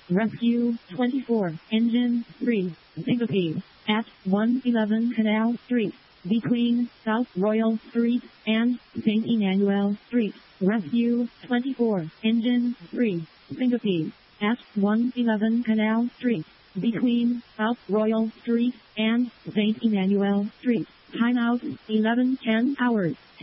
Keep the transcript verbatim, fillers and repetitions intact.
Rescue twenty-four, Engine three, syncope, at one eleven Canal Street, between South Royal Street and Saint Emmanuel Street. Rescue twenty-four, Engine three, syncope, at one eleven Canal Street, between South Royal Street and Saint Emmanuel Street. Timeout eleven ten hours.